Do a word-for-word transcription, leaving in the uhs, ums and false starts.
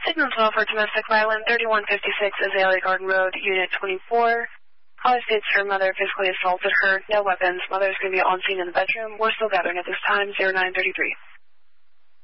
Signal twelve for domestic violence, thirty-one fifty-six Azalea Garden Road, Unit twenty-four. Caller states her mother physically assaulted her, no weapons. Mother's going to be on scene in the bedroom. We're still gathering at this time, zero nine thirty-three.